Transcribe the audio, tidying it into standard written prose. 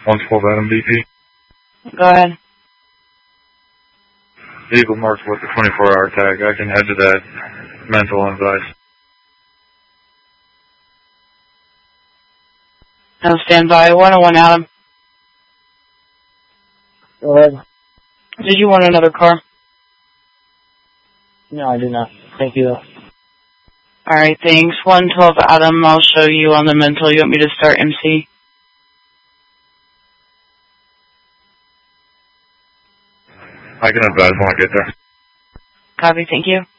112 Adam BP. Go ahead. Vehicle marked with the 24-hour tag. I can head to that mental on advice. I'll stand by. 101 Adam. Go ahead. Did you want another car? No, I do not. Thank you, though. Alright, thanks. 112 Adam, I'll show you on the mental. You want me to start MC? I can advise when I get there. Copy, thank you.